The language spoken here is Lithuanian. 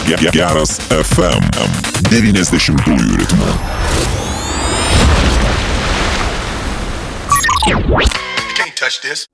Geras FM 90-ųjų ritmu. You can't touch this.